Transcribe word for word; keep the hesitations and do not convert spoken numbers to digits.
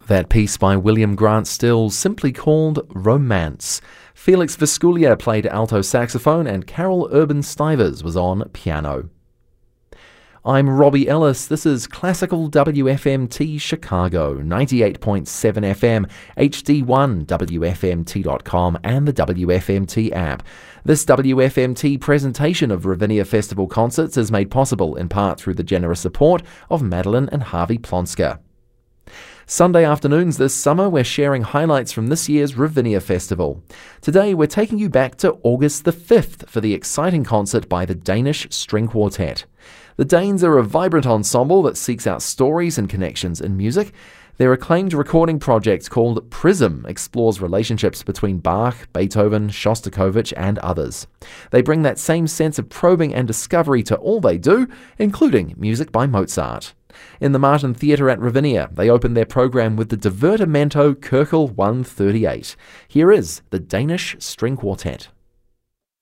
That piece by William Grant Still, simply called Romance. Felix Visculia played alto saxophone and Carol Urban Stivers was on piano. I'm Robbie Ellis. This is Classical W F M T Chicago, ninety-eight point seven F M, H D one, W F M T dot com and the W F M T app. This W F M T presentation of Ravinia Festival concerts is made possible in part through the generous support of Madeline and Harvey Plonska. Sunday afternoons this summer, we're sharing highlights from this year's Ravinia Festival. Today, we're taking you back to August the fifth for the exciting concert by the Danish String Quartet. The Danes are a vibrant ensemble that seeks out stories and connections in music. Their acclaimed recording project called Prism explores relationships between Bach, Beethoven, Shostakovich and others. They bring that same sense of probing and discovery to all they do, including music by Mozart. In the Martin Theatre at Ravinia, they open their program with the Divertimento Köchel one thirty-eight. Here is the Danish String Quartet.